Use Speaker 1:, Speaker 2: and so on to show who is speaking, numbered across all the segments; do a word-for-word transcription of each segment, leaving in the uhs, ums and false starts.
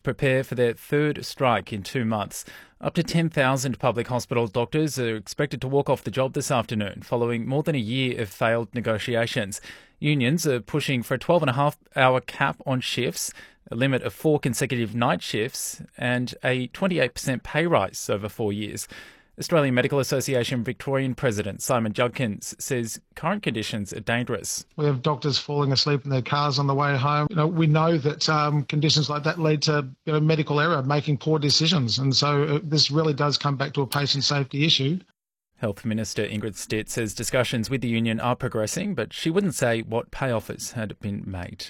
Speaker 1: prepare for their third strike in two months. Up to ten thousand public hospital doctors are expected to walk off the job this afternoon following more than a year of failed negotiations. Unions are pushing for a twelve and a half hour cap on shifts, a limit of four consecutive night shifts and a twenty-eight percent pay rise over four years. Australian Medical Association Victorian President Simon Judkins says current conditions are dangerous.
Speaker 2: We have doctors falling asleep in their cars on the way home. You know, we know that um, conditions like that lead to you know, medical error, making poor decisions. And so uh, this really does come back to a patient safety issue.
Speaker 1: Health Minister Ingrid Stitt says discussions with the union are progressing, but she wouldn't say what pay offers had been made.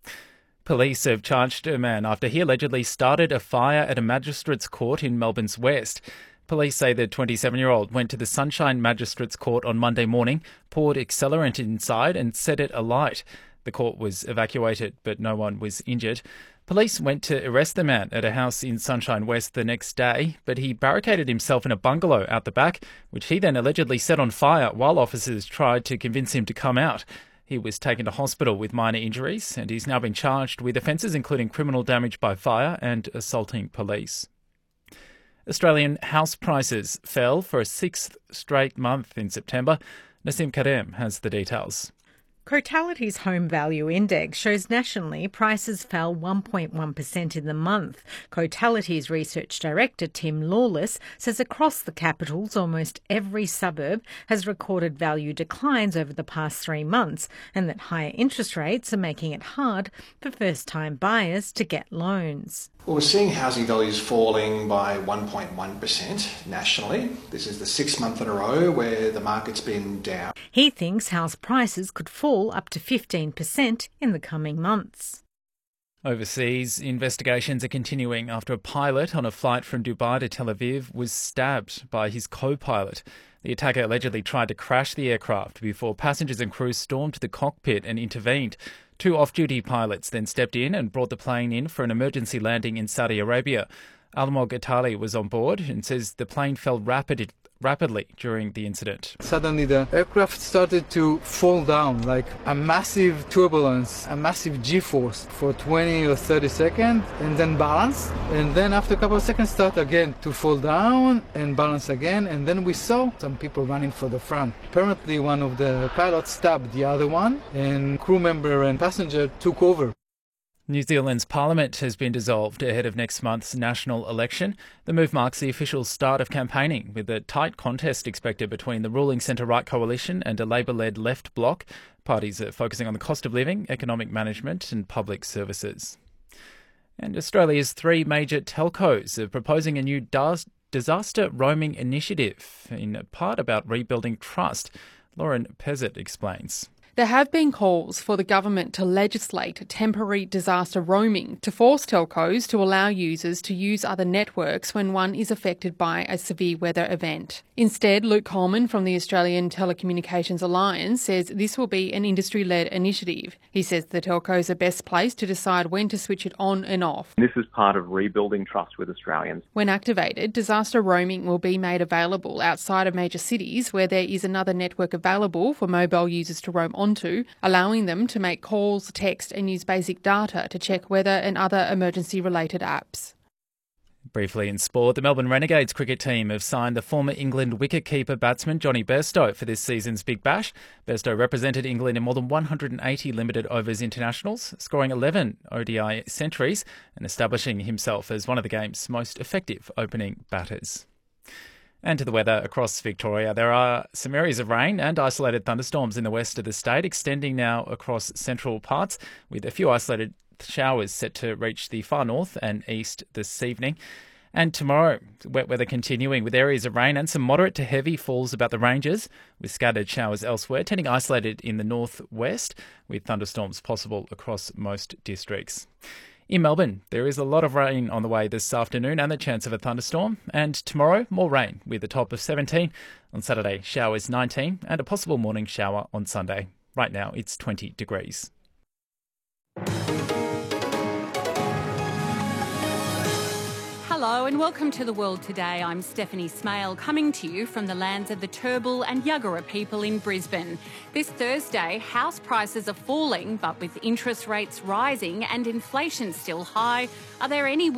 Speaker 1: Police have charged a man after he allegedly started a fire at a magistrate's court in Melbourne's West. Police say the twenty-seven-year-old went to the Sunshine Magistrates Court on Monday morning, poured accelerant inside and set it alight. The court was evacuated, but no one was injured. Police went to arrest the man at a house in Sunshine West the next day, but he barricaded himself in a bungalow out the back, which he then allegedly set on fire while officers tried to convince him to come out. He was taken to hospital with minor injuries, and he's now been charged with offences including criminal damage by fire and assaulting police. Australian house prices fell for a sixth straight month in September. Nassim Karem has the details.
Speaker 3: Cotality's Home Value Index shows nationally prices fell one point one percent in the month. Cotality's Research Director Tim Lawless says across the capitals almost every suburb has recorded value declines over the past three months and that higher interest rates are making it hard for first-time buyers to get loans.
Speaker 4: Well, we're seeing housing values falling by one point one percent nationally. This is the sixth month in a row where the market's been down.
Speaker 3: He thinks house prices could fall up to fifteen percent in the coming months.
Speaker 1: Overseas, investigations are continuing after a pilot on a flight from Dubai to Tel Aviv was stabbed by his co-pilot. The attacker allegedly tried to crash the aircraft before passengers and crew stormed the cockpit and intervened. Two off-duty pilots then stepped in and brought the plane in for an emergency landing in Saudi Arabia. Almog Atali was on board and says the plane fell rapid, rapidly during the incident.
Speaker 5: Suddenly the aircraft started to fall down like a massive turbulence, a massive G-force for twenty or thirty seconds and then balance. And then after a couple of seconds start again to fall down and balance again. And then we saw some people running for the front. Apparently one of the pilots stabbed the other one and crew member and passenger took over.
Speaker 1: New Zealand's parliament has been dissolved ahead of next month's national election. The move marks the official start of campaigning, with a tight contest expected between the ruling centre-right coalition and a Labor-led left bloc. Parties are focusing on the cost of living, economic management and public services. And Australia's three major telcos are proposing a new disaster roaming initiative, in part about rebuilding trust. Lauren Pezzett explains.
Speaker 6: There have been calls for the government to legislate temporary disaster roaming to force telcos to allow users to use other networks when one is affected by a severe weather event. Instead, Luke Coleman from the Australian Telecommunications Alliance says this will be an industry-led initiative. He says the telcos are best placed to decide when to switch it on and off.
Speaker 7: This is part of rebuilding trust with Australians.
Speaker 6: When activated, disaster roaming will be made available outside of major cities where there is another network available for mobile users to roam onto, allowing them to make calls, text and use basic data to check weather and other emergency-related apps.
Speaker 1: Briefly in sport, the Melbourne Renegades cricket team have signed the former England wicketkeeper batsman Johnny Bairstow for this season's Big Bash. Bairstow represented England in more than one hundred eighty limited overs internationals, scoring eleven O D I centuries and establishing himself as one of the game's most effective opening batters. And to the weather across Victoria. There are some areas of rain and isolated thunderstorms in the west of the state, extending now across central parts, with a few isolated showers set to reach the far north and east this evening. And tomorrow, wet weather continuing with areas of rain and some moderate to heavy falls about the ranges, with scattered showers elsewhere, tending isolated in the northwest, with thunderstorms possible across most districts. In Melbourne, there is a lot of rain on the way this afternoon and the chance of a thunderstorm. And tomorrow, more rain with a top of seventeen. On Saturday, showers nineteen and a possible morning shower on Sunday. Right now, it's twenty degrees.
Speaker 8: Hello and welcome to The World Today. I'm Stephanie Smale, coming to you from the lands of the Turrbal and Yuggera people in Brisbane. This Thursday, house prices are falling, but with interest rates rising and inflation still high, are there any